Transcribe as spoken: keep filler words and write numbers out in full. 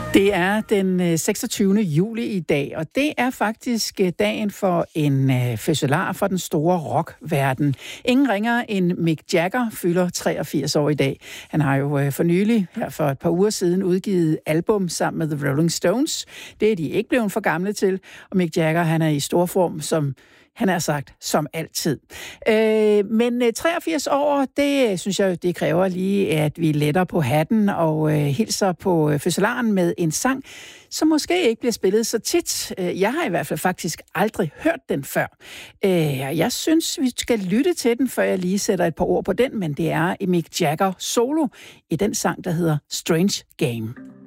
Det er den seksogtyvende juli i dag, og det er faktisk dagen for en fødselar for den store rockverden. Ingen ringere end Mick Jagger fylder treogfirs år i dag. Han har jo for nylig, her for et par uger siden, udgivet album sammen med The Rolling Stones. Det er de ikke blevet for gamle til, og Mick Jagger, han er i stor form, som han har sagt, som altid. Øh, men treogfirs år, det synes jeg, det kræver lige, at vi letter på hatten og øh, hilser på fødselaren med en sang, som måske ikke bliver spillet så tit. Jeg har i hvert fald faktisk aldrig hørt den før. Øh, jeg synes, vi skal lytte til den, før jeg lige sætter et par ord på den, men det er i Mick Jagger solo i den sang, der hedder Strange Game.